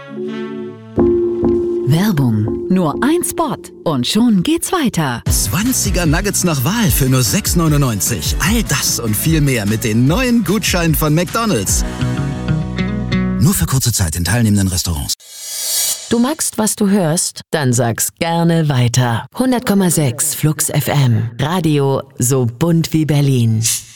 Werbung. Nur ein Spot und schon geht's weiter. 20er Nuggets nach Wahl für nur 6,99. All das und viel mehr mit den neuen Gutscheinen von McDonald's. Nur für kurze Zeit in teilnehmenden Restaurants. Du magst, was du hörst? Dann sag's gerne weiter. 100,6 Flux FM. Radio so bunt wie Berlin.